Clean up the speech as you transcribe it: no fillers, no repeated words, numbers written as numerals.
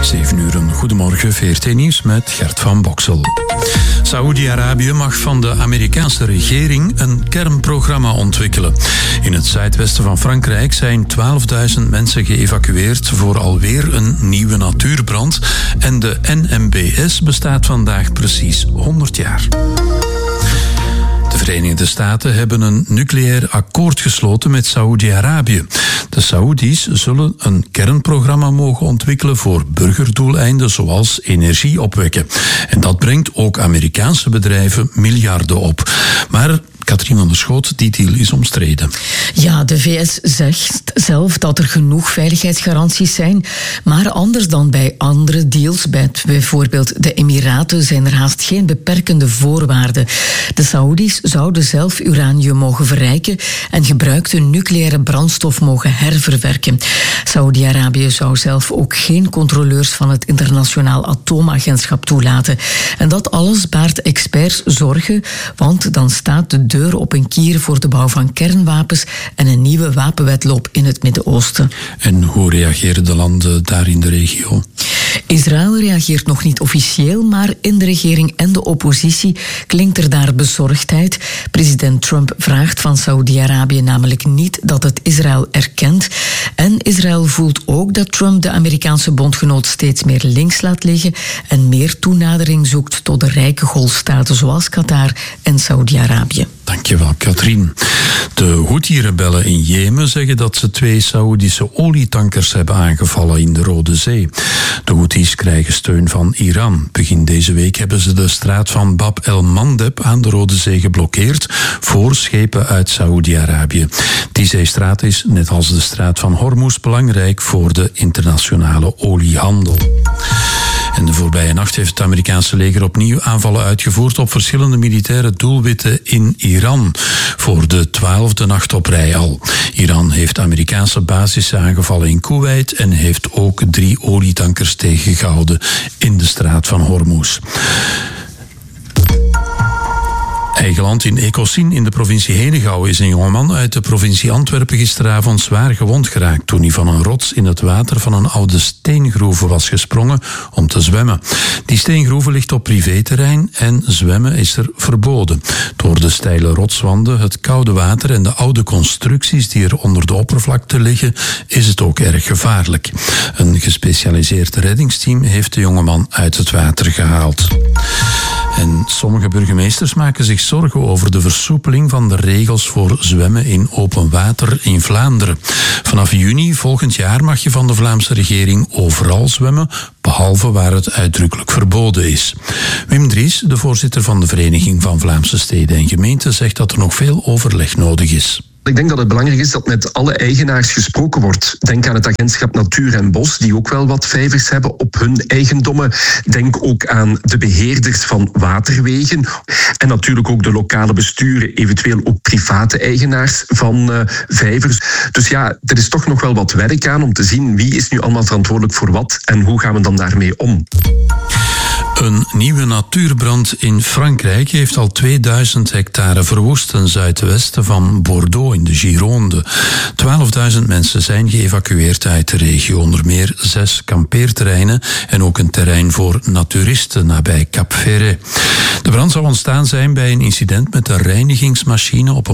7 uur, een goedemorgen, VRT Nieuws met Gert van Boksel. Saoedi-Arabië mag van de Amerikaanse regering een kernprogramma ontwikkelen. In het zuidwesten van Frankrijk zijn 12.000 mensen geëvacueerd voor alweer een nieuwe natuurbrand. En de NMBS bestaat vandaag precies 100 jaar. De Verenigde Staten hebben een nucleair akkoord gesloten met Saoedi-Arabië. De Saoedi's zullen een kernprogramma mogen ontwikkelen voor burgerdoeleinden zoals energie opwekken. En dat brengt ook Amerikaanse bedrijven miljarden op. Maar Katrien van der Schoot, die deal is omstreden. Ja, de VS zegt zelf dat er genoeg veiligheidsgaranties zijn, maar anders dan bij andere deals, bij bijvoorbeeld de Emiraten, zijn er haast geen beperkende voorwaarden. De Saoedi's zouden zelf uranium mogen verrijken en gebruikte nucleaire brandstof mogen herverwerken. Saoedi-Arabië zou zelf ook geen controleurs van het Internationaal Atoomagentschap toelaten. En dat alles baart experts zorgen, want dan staat de deur op een kier voor de bouw van kernwapens en een nieuwe wapenwedloop in het Midden-Oosten. En hoe reageren de landen daar in de regio? Israël reageert nog niet officieel, maar in de regering en de oppositie klinkt er daar bezorgdheid. President Trump vraagt van Saoedi-Arabië namelijk niet dat het Israël erkent. En Israël voelt ook dat Trump de Amerikaanse bondgenoot steeds meer links laat liggen en meer toenadering zoekt tot de rijke golfstaten zoals Qatar en Saoedi-Arabië. Dankjewel, Katrien. De Houthi-rebellen in Jemen zeggen dat ze 2 Saoedische olietankers hebben aangevallen in de Rode Zee. De Houthis krijgen steun van Iran. Begin deze week hebben ze de straat van Bab el-Mandeb aan de Rode Zee geblokkeerd voor schepen uit Saoedi-Arabië. Die zeestraat is, net als de straat van Hormuz, belangrijk voor de internationale oliehandel. En de voorbije nacht heeft het Amerikaanse leger opnieuw aanvallen uitgevoerd op verschillende militaire doelwitten in Iran. Voor de 12e nacht op rij al. Iran heeft Amerikaanse basissen aangevallen in Kuwait en heeft ook 3 olietankers tegengehouden in de straat van Hormuz. Eigen land in Ecossin in de provincie Henegouwen is een jongeman uit de provincie Antwerpen gisteravond zwaar gewond geraakt toen hij van een rots in het water van een oude steengroeve was gesprongen om te zwemmen. Die steengroeve ligt op privéterrein en zwemmen is er verboden. Door de steile rotswanden, het koude water en de oude constructies die er onder de oppervlakte liggen, is het ook erg gevaarlijk. Een gespecialiseerd reddingsteam heeft de jongeman uit het water gehaald. En sommige burgemeesters maken zich zorgen over de versoepeling van de regels voor zwemmen in open water in Vlaanderen. Vanaf juni volgend jaar mag je van de Vlaamse regering overal zwemmen, behalve waar het uitdrukkelijk verboden is. Wim Dries, de voorzitter van de Vereniging van Vlaamse Steden en Gemeenten, zegt dat er nog veel overleg nodig is. Ik denk dat het belangrijk is dat met alle eigenaars gesproken wordt. Denk aan het agentschap Natuur en Bos, die ook wel wat vijvers hebben op hun eigendommen. Denk ook aan de beheerders van waterwegen. En natuurlijk ook de lokale besturen, eventueel ook private eigenaars van vijvers. Dus ja, er is toch nog wel wat werk aan om te zien wie is nu allemaal verantwoordelijk voor wat en hoe gaan we dan daarmee om. Een nieuwe natuurbrand in Frankrijk heeft al 2000 hectare verwoest ten zuidwesten van Bordeaux in de Gironde. 12.000 mensen zijn geëvacueerd uit de regio, onder meer 6 kampeerterreinen en ook een terrein voor naturisten nabij Cap Ferret. De brand zou ontstaan zijn bij een incident met een reinigingsmachine op